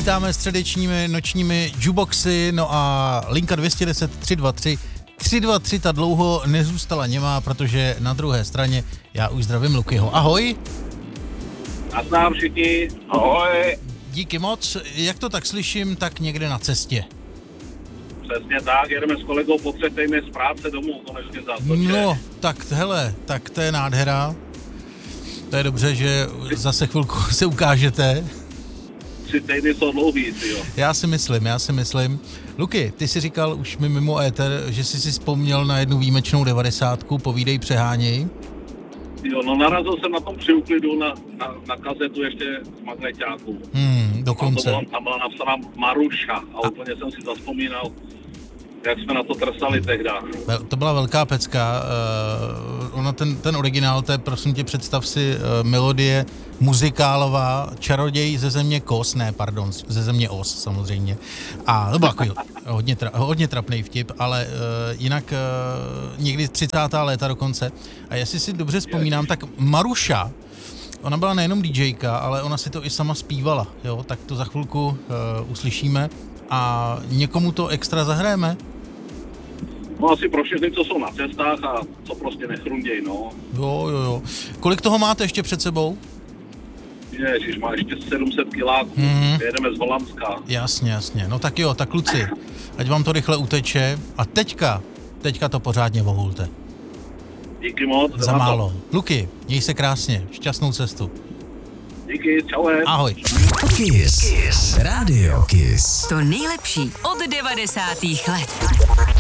vítáme středečními nočními jukeboxy, no a linka 210 323 323 ta dlouho nezůstala němá, protože na druhé straně já už zdravím Lukyho. Ahoj. A znám všichni. Ahoj. Díky moc, jak to tak slyším, tak někde na cestě. Přesně tak, jedeme s kolegou po 3 týdnech z práce domů, konečně zase. No, tak hele, tak to je nádhera. To je dobře, že zase chvilku se ukážete. 3 týdny jsou dlouhý, jo. Já si myslím. Luky, ty jsi říkal už mi mimo éter, že jsi si vzpomněl na jednu výjimečnou 90, povídej, přeháněj. Jo, no narazil jsem na tom při úklidu na kazetu ještě z magneťáku. Dokonce. Tam byla napsaná Maruša a úplně jsem si zazpomínal, jak jsme na to trsali tehda. To byla velká pecka. Ono ten originál, to je, prosím tě, představ si, melodie muzikálová, čaroděj ze země Kos, ze země Os samozřejmě. A to byl jako hodně trapnej vtip, ale jinak někdy 30. léta dokonce. A jestli si dobře vzpomínám, tak Maruša, ona byla nejenom DJka, ale ona si to i sama zpívala, jo, tak to za chvilku uslyšíme a někomu to extra zahrajeme. No asi pro všechny, co jsou na cestách a co prostě nechrunděj, no. Jo. Kolik toho máte ještě před sebou? Ježiš, má ještě 700 kiláků, jedeme z Holandska. Jasně, no tak jo, tak kluci, ať vám to rychle uteče a teďka to pořádně vohulte. Díky moc. Za málo. Luky, měj se krásně, šťastnou cestu. Díky, čauhe. Ahoj. Kiss. Radio Kiss. To nejlepší od 90. let.